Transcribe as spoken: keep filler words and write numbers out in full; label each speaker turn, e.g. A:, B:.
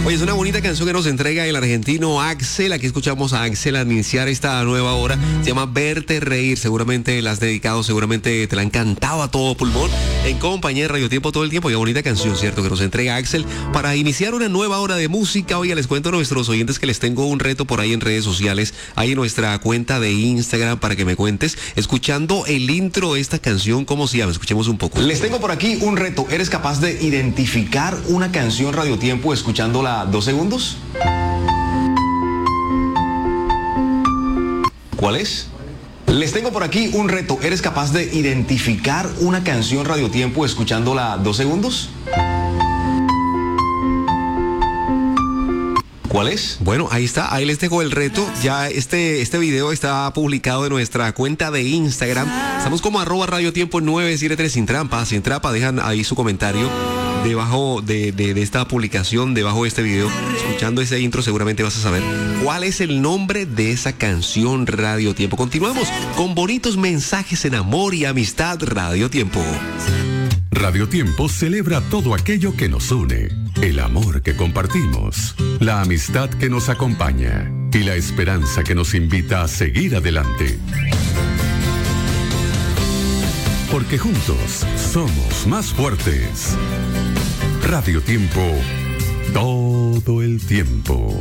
A: Oye, es una bonita canción que nos entrega el argentino Axel. Aquí escuchamos a Axel al iniciar esta nueva hora. Se llama Verte Reír. Seguramente la has dedicado, seguramente te la han cantado a todo pulmón en compañía de Radio Tiempo todo el tiempo. Y una bonita canción, ¿cierto? Que nos entrega Axel para iniciar una nueva hora de música. Oye, les cuento a nuestros oyentes que les tengo un reto por ahí en redes sociales. Ahí en nuestra cuenta de Instagram para que me cuentes, escuchando el intro de esta canción, ¿cómo se llama? Escuchemos un poco.
B: Les tengo por aquí un reto. ¿Eres capaz de identificar una canción Radio Tiempo escuchándola dos segundos? ¿Cuál es? Les tengo por aquí un reto. ¿Eres capaz de identificar una canción Radio Tiempo escuchándola dos segundos? ¿Cuál es?
A: Bueno, ahí está, ahí les dejo el reto. Ya este, este video está publicado en nuestra cuenta de Instagram. Estamos como arroba Radio Tiempo nueve siete tres sin trampa, sin trampa. Dejan ahí su comentario debajo de, de, de esta publicación, debajo de este video. Escuchando ese intro seguramente vas a saber cuál es el nombre de esa canción Radio Tiempo. Continuamos con bonitos mensajes en amor y amistad. Radio Tiempo.
C: Radio Tiempo celebra todo aquello que nos une, el amor que compartimos, la amistad que nos acompaña y la esperanza que nos invita a seguir adelante. Porque juntos somos más fuertes. Radio Tiempo, todo el tiempo.